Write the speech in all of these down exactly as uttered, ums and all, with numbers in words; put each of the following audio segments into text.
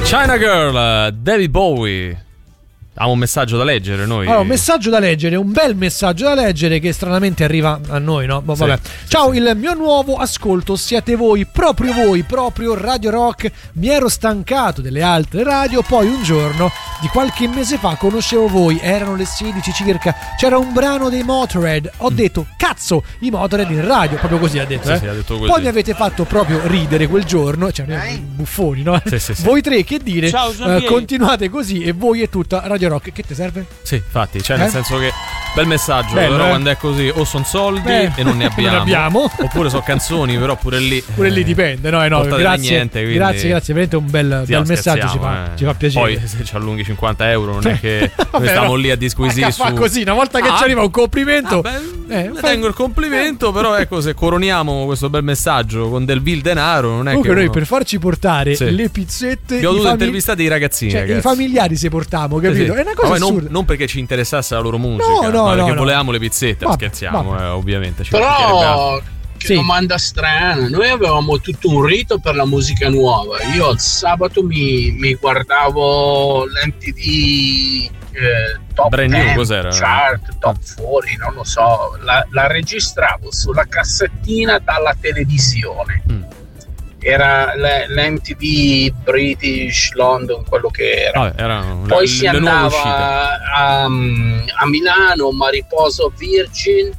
China Girl, David Bowie. Abbiamo un messaggio da leggere noi. Allora, un messaggio da leggere, un bel messaggio da leggere che stranamente arriva a noi, no? Boh, vabbè. Sì, Ciao, sì. Il mio nuovo ascolto siete voi, proprio voi, proprio Radio Rock. Mi ero stancato delle altre radio, poi un giorno di qualche mese fa conoscevo voi, erano le sedici circa, c'era un brano dei Motorhead, ho detto cazzo, i Motorhead in radio, proprio così ha detto, Sì, eh? sì, ha detto così. Poi mi avete fatto proprio ridere quel giorno, cioè buffoni, no? Sì, sì, sì. Voi tre, che dire? Ciao, Eh, continuate così e voi è tutta Radio Rock. Che ti serve? Sì, infatti, cioè Eh? nel senso che bel messaggio, Bello, però eh? quando è così o sono soldi Beh, e non ne abbiamo, non ne abbiamo. oppure sono canzoni, però pure lì Pure lì dipende, no? Eh, no portate grazie, niente, quindi... grazie, grazie, veramente un bel, Sì, bel no, messaggio, ci scherziamo, fa, eh. ci fa piacere. Poi se ci allunghi cinquanta euro non è che noi Vabbè, stiamo no. lì a disquisire Ma su... fa così, una volta che Ah, ci arriva un complimento, ah, beh, eh, ne fai- tengo il complimento, però ecco, se coroniamo questo bel messaggio con del vil denaro non è comunque che noi uno... per farci portare Sì. le pizzette, abbiamo i dovuto famig- intervistare i ragazzini, cioè, ragazzi. i familiari se portiamo, capito? Sì, sì. È una cosa Ma poi non, assurda. non perché ci interessasse la loro musica, No, no, ma perché no, no. volevamo le pizzette, Vabbè, scherziamo, vabbè. eh, ovviamente. Ci mancherebbe altro. Però che Sì. domanda strana, noi avevamo tutto un rito per la musica nuova. Io il sabato mi, mi guardavo l'M T V eh, Top Brand New, dieci, cos'era? Chart, Top quaranta, non lo so, la, la registravo sulla cassettina dalla televisione. Mm. Era l'M T V British London, quello che era. Vabbè, erano Poi le, si le nuove uscite. andava a, a Milano, Mariposo Virgin,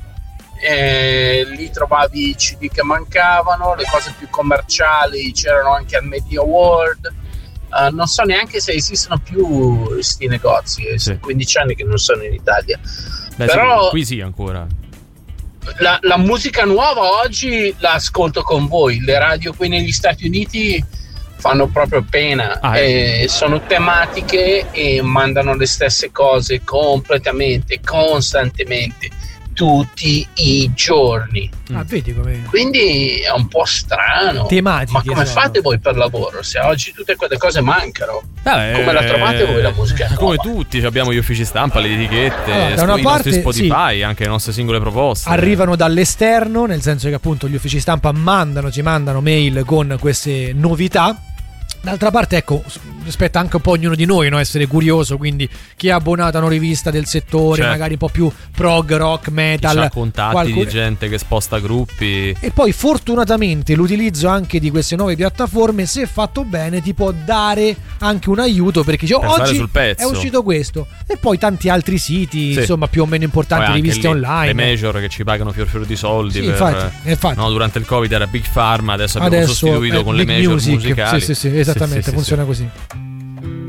e lì trovavi i C D che mancavano, le cose più commerciali c'erano anche al Media World. Uh, non so neanche se esistono più questi negozi, Sì. sono quindici anni che non sono in Italia. Beh, Però sì, qui sì ancora. la, la musica nuova oggi la ascolto con voi. Le radio qui negli Stati Uniti fanno proprio pena, Ah, eh, sono tematiche e mandano le stesse cose completamente, costantemente, tutti i giorni. Ah, vedi come Quindi è un po' strano. tematiche Ma come sono. fate voi per lavoro se oggi tutte quelle cose mancano? Vabbè, Come la trovate voi la musica Come nuova? tutti, abbiamo gli uffici stampa, le etichette, Allora, da una i parte, nostri Spotify, anche le nostre singole proposte. arrivano dall'esterno, nel senso che appunto gli uffici stampa mandano, ci mandano mail con queste novità. D'altra parte, ecco, rispetta anche un po' ognuno di noi, no? Essere curioso, quindi chi è abbonato a una rivista del settore, Certo. magari un po' più prog, rock, Chi metal, c'ha contatti qualcuno- di gente che sposta gruppi. E poi fortunatamente l'utilizzo anche di queste nuove piattaforme, se fatto bene, ti può dare anche un aiuto, perché dice, oh, Per stare oggi sul pezzo. è uscito questo, e poi tanti altri siti, Sì. insomma, più o meno Poi importanti, anche riviste lì, online. le major che ci pagano fior fior di soldi Sì, per, infatti, infatti. no, durante il Covid era Big Pharma, adesso abbiamo Adesso sostituito è con le Big major Music. musicali. Sì, sì, sì, esattamente, Sì, sì, sì, funziona sì. così.